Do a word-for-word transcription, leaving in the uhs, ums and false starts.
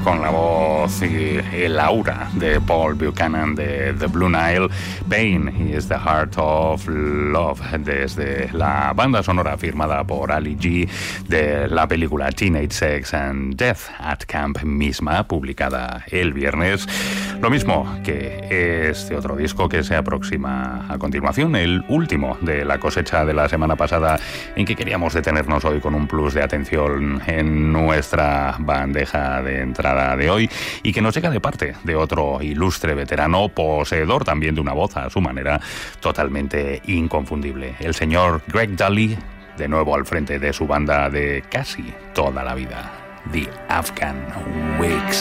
con la voz y el aura de Paul Buchanan de The Blue Nile, Pain is the Heart of Love, desde la banda sonora firmada por Ali G de la película Teenage Sex and Death at Camp misma, publicada el viernes. Lo mismo que este otro disco que se aproxima a continuación, el último de la cosecha de la semana pasada, en que queríamos detenernos hoy con un plus de atención en nuestra bandeja de entrada de hoy, y que nos llega de parte de otro ilustre veterano, poseedor también de una voz a su manera totalmente inconfundible, el señor Greg Dulli, de nuevo al frente de su banda de casi toda la vida, The Afghan Wigs.